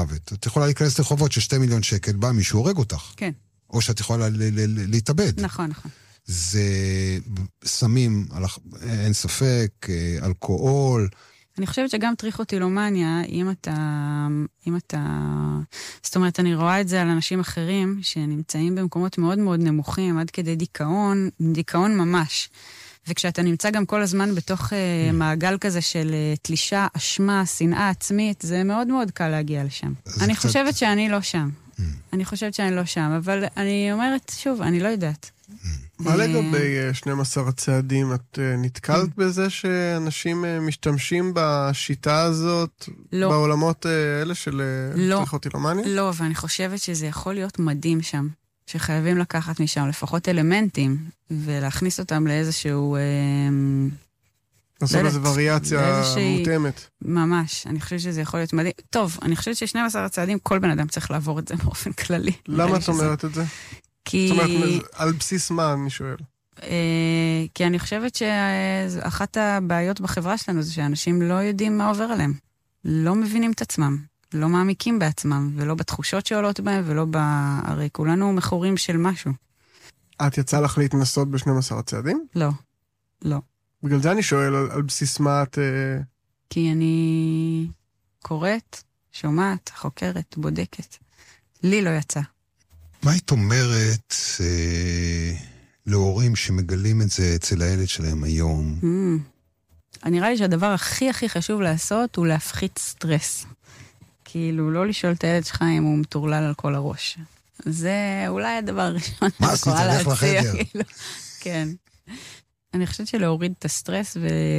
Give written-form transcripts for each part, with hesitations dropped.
מוות. את יכולה להיכנס לחובות של 2 מיליון שקל, בא מישהו הורג אותך. כן. או שאת יכולה להתאבד. נכון, נכון. זה סמים, אין ספק, אלכוהול. אני חושבת שגם טריכוטילומניה, אם אתה... זאת אומרת, אני רואה את זה על אנשים אחרים שנמצאים במקומות מאוד מאוד נמוכים, עד כדי דיכאון ממש. וכשאתה נמצא גם כל הזמן בתוך מעגל כזה של תלישה, אשמה, שנאה עצמית, זה מאוד מאוד קל להגיע לשם. אני חושבת שאני לא שם. אני חושבת שאני לא שם, אבל אני אומרת, שוב, אני לא יודעת. מה לגבי 12 הצעדים? את נתקלת בזה שאנשים משתמשים בשיטה הזאת בעולמות האלה של טריכוטילומניה? לא, ואני חושבת שזה יכול להיות מדהים שם, שחייבים לקחת משם לפחות אלמנטים, ולהכניס אותם לאיזשהו... לעשות איזו וריאציה מותאמת. ממש, אני חושבת שזה יכול להיות מדהים. טוב, אני חושבת ש12 הצעדים, כל בן אדם צריך לעבור את זה באופן כללי. למה את אומרת את זה? כי... זאת אומרת, על בסיס מה אני שואל? כי אני חושבת שאחת הבעיות בחברה שלנו זה שאנשים לא יודעים מה עובר עליהם. לא מבינים את עצמם, לא מעמיקים בעצמם, ולא בתחושות שעולות בהם, ולא הרי כולנו מכורים של משהו. את יצא לך להתנסות ב12 הצעדים? לא, לא. בגלל זה אני שואל על בסיס מה את... כי אני קוראת, שומעת, חוקרת, בודקת. לי לא יצא. מה היית אומרת להורים שמגלים את זה אצל הילד שלהם היום? נראה לי שהדבר הכי הכי חשוב לעשות הוא להפחית סטרס. כאילו, לא לשאול את הילד שלך אם הוא מטורלל על כל הראש. זה אולי הדבר הראשון. מה עשית? לך לחדר. כן. אני חושבת שלהוריד את הסטרס,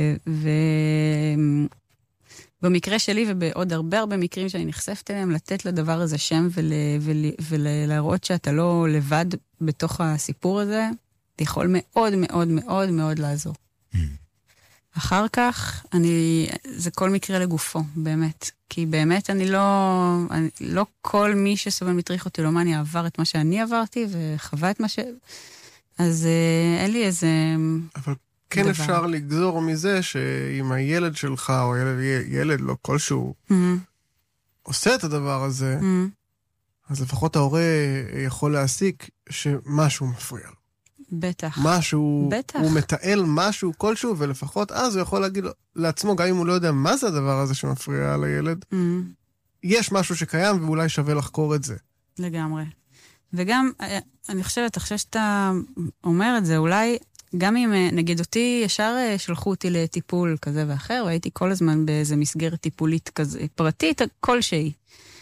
ובמקרה שלי ובעוד הרבה מקרים שאני נחשפת אליהם, לתת לדבר הזה שם ולהראות שאתה לא לבד בתוך הסיפור הזה, זה יכול מאוד מאוד מאוד מאוד לעזור. אחר כך, זה כל מקרה לגופו, באמת. כי באמת לא כל מי שסובל מטריכוטילומניה עבר את מה שאני עברתי, וחווה את מה אז אין לי איזה... אבל כן אפשר לגזור מזה שאם הילד שלך, או ילד לא כלשהו, עושה את הדבר הזה, אז לפחות ההורה יכול להסיק שמשהו מפריע לו. בטח. משהו, הוא מתעל משהו כלשהו, ולפחות אז הוא יכול להגיד לעצמו, גם אם הוא לא יודע מה זה הדבר הזה שמפריע לילד, יש משהו שקיים ואולי שווה לחקור את זה. לגמרי. וגם, אני חושבת, אחרי שאתה אומר את זה, אולי גם אם נגיד אותי, ישר שלחו אותי לטיפול כזה ואחר, והייתי כל הזמן באיזה מסגרת טיפולית כזה, פרטית, כלשהי.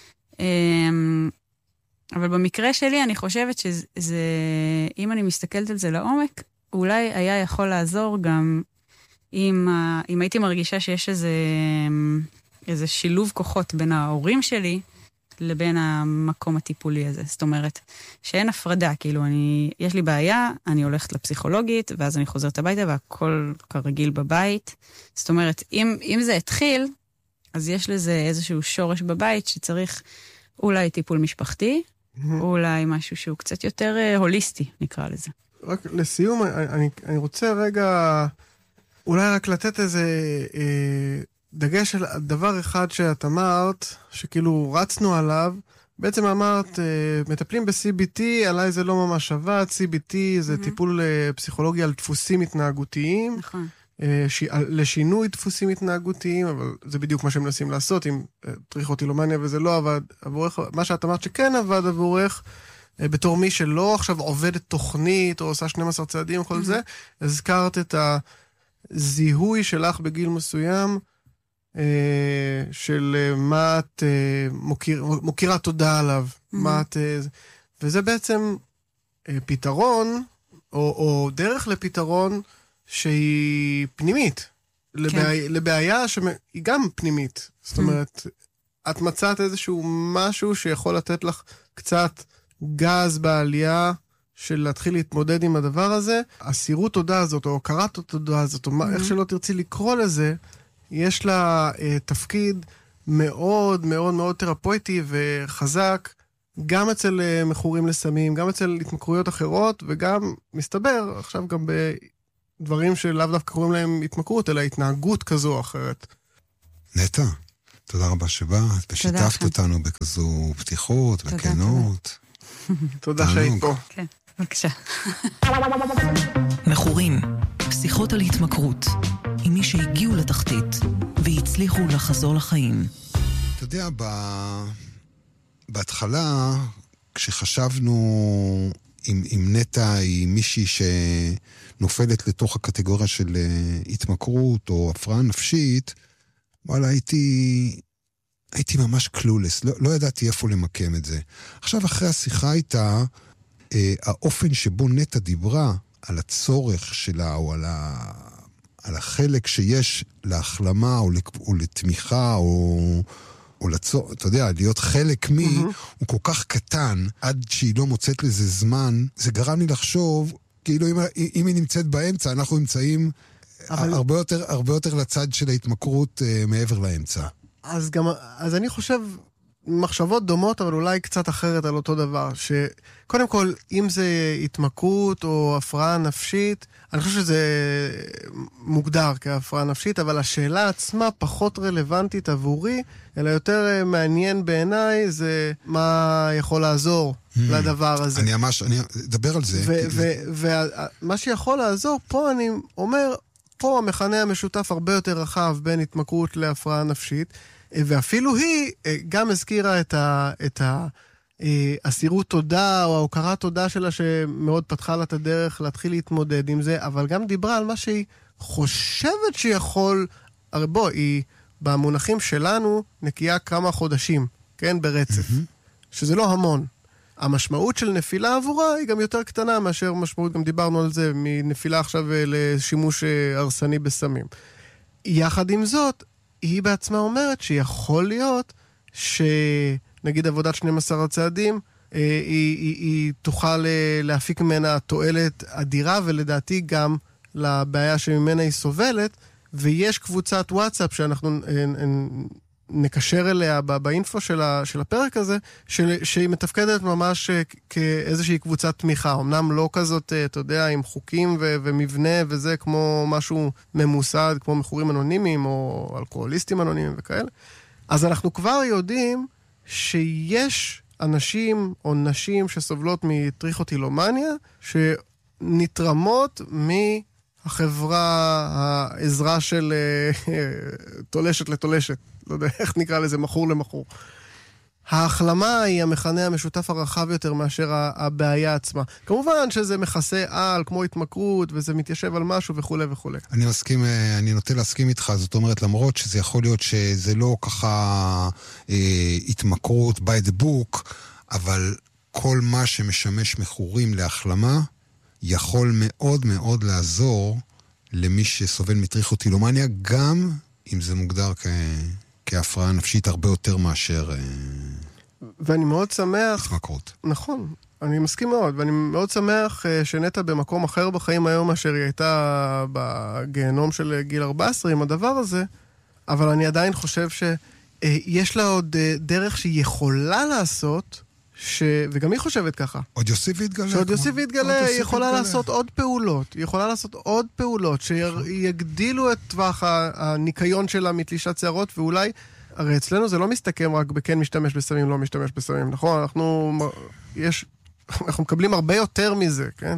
אבל במקרה שלי, אני חושבת שזה, אם אני מסתכלת על זה לעומק, אולי היה יכול לעזור גם אם הייתי מרגישה שיש איזה שילוב כוחות בין ההורים שלי, לבין המקום הטיפולי הזה. זאת אומרת, שאין הפרדה, כאילו יש לי בעיה, אני הולכת לפסיכולוגית, ואז אני חוזרת הביתה, והכל כרגיל בבית. זאת אומרת, אם זה התחיל, אז יש לזה איזשהו שורש בבית, שצריך אולי טיפול משפחתי, אולי משהו שהוא קצת יותר הוליסטי, נקרא לזה. רק לסיום, אני רוצה רגע, אולי רק לתת איזה... דגש על דבר אחד שאת אמרת, שכאילו רצנו עליו, בעצם אמרת, מטפלים ב-CBT, עליי זה לא ממש עבד, CBT זה טיפול פסיכולוגי על דפוסים התנהגותיים, נכון. לשינוי דפוסים התנהגותיים, אבל זה בדיוק מה שהם מנסים לעשות עם טריכוטילומניה, וזה לא עבד עבורך, מה שאת אמרת שכן עבד עבורך, בתור מי שלא עכשיו עובדת תוכנית, או עושה 12 צעדים, כל זה, הזכרת את הזיהוי שלך בגיל מסוים, של מה את מוקירה תודה עליו, וזה בעצם פתרון, או דרך לפתרון שהיא פנימית, לבעיה שהיא גם פנימית. זאת אומרת, את מצאת איזשהו משהו שיכול לתת לך קצת גז בעלייה, של להתחיל להתמודד עם הדבר הזה. הסירות תודה הזאת, או הוקרת תודה הזאת, או איך שלא תרצי לקרוא לזה, יש לה תפקיד מאוד מאוד מאוד תרפויטי וחזק, גם אצל מכורים לסמים, גם אצל התמכרויות אחרות, וגם מסתבר, עכשיו גם בדברים שלאו דווקא קוראים להם התמכרות, אלא התנהגות כזו או אחרת. נטע, תודה רבה שבאת, ושיתפת אותנו בכזו פתיחות וכנות. תודה שהיית פה. כן, בבקשה. מכורים, פסיכות על התמכרות, עם מי שהגיעו לתחתית והצליחו לחזור לחיים. אתה יודע, בהתחלה, כשחשבנו אם נטע היא מישהי שנופלת לתוך הקטגוריה של התמכרות או הפרעה נפשית, וואלה, הייתי ממש קלולס, לא ידעתי איפה למקם את זה. עכשיו, אחרי השיחה איתה, האופן שבו נטע דיברה על הצורך שלה, או על החלק שיש להחלמה, או לתמיכה, או אתה יודע, להיות חלק הוא כל כך קטן, עד שהיא לא מוצאת לזה זמן, זה גרם לי לחשוב, כאילו אם היא נמצאת באמצע, אנחנו נמצאים הרבה יותר לצד של ההתמכרות מעבר לאמצע. אז אני חושב, מחשבות דומות, אבל אולי קצת אחרת על אותו דבר, שקודם כל, אם זה התמכרות או הפרעה נפשית, אני חושב שזה מוגדר כהפרעה נפשית, אבל השאלה עצמה פחות רלוונטית עבורי, אלא יותר מעניין בעיניי, זה מה יכול לעזור לדבר הזה. אני אדבר על זה. ומה שיכול לעזור, פה אני אומר, פה המכנה המשותף הרבה יותר רחב בין התמכרות להפרעה נפשית, ואפילו היא גם הזכירה את הסירות תודה או ההוקרת תודה שלה שמאוד פתחה לה את הדרך להתחיל להתמודד עם זה, אבל גם דיברה על מה שהיא חושבת שיכול, הרי היא במונחים שלנו נקייה כמה חודשים, כן, ברצף, שזה לא המון. המשמעות של נפילה עבורה היא גם יותר קטנה מאשר משמעות, גם דיברנו על זה, מנפילה עכשיו לשימוש הרסני בסמים. יחד עם זאת, היא בעצמה אומרת שיכול להיות שנגיד עבודת 12 הצעדים, היא תוכל להפיק ממנה תועלת אדירה, ולדעתי גם לבעיה שממנה היא סובלת, ויש קבוצת וואטסאפ שאנחנו נקשר אליה באינפו של הפרק הזה, שהיא מתפקדת ממש כאיזושהי קבוצת תמיכה. אמנם לא כזאת, אתה יודע, עם חוקים ומבנה וזה, כמו משהו ממוסד, כמו מכורים אנונימיים או אלכוהוליסטים אנונימיים וכאלה. אז אנחנו כבר יודעים שיש אנשים או נשים שסובלות מטריכוטילומניה, שנתרמות החברה, העזרה של תולשת לתולשת, לא יודע איך נקרא לזה, מחור למחור. ההחלמה היא המכנה המשותף הרחב יותר מאשר הבעיה עצמה. כמובן שזה מכסה על, כמו התמכרות, וזה מתיישב על משהו וכו' וכו'. אני נוטה להסכים איתך, זאת אומרת, למרות שזה יכול להיות שזה לא ככה התמכרות by the book, אבל כל מה שמשמש מכורים להחלמה, יכול מאוד מאוד לעזור למי שסובל מטריכוטילומניה, גם אם זה מוגדר כהפרעה נפשית הרבה יותר מאשר ואני מאוד שמח, התמכרות. נכון, אני מסכים מאוד, ואני מאוד שמח שנטע במקום אחר בחיים היום מאשר היא הייתה בגיהנום של גיל 14 עם הדבר הזה, אבל אני עדיין חושב שיש לה עוד דרך שהיא יכולה לעשות, וגם היא חושבת ככה. עוד יוסיף והתגלה. שעוד יוסיף והתגלה, היא יכולה לעשות עוד פעולות. היא יכולה לעשות עוד פעולות שיגדילו את טווח הניקיון שלה מתלישת שערות, ואולי, הרי אצלנו זה לא מסתכם רק בכן משתמש בסמים, לא משתמש בסמים, נכון? אנחנו מקבלים הרבה יותר מזה, כן?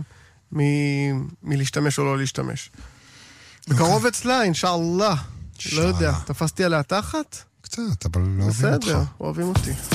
מלהשתמש או לא להשתמש. בקרוב אצלה, אינשאללה. לא יודע, תפסתי עליה תחת? קצת, אבל לא אוהבים אותך. בסדר, אוהבים אותי.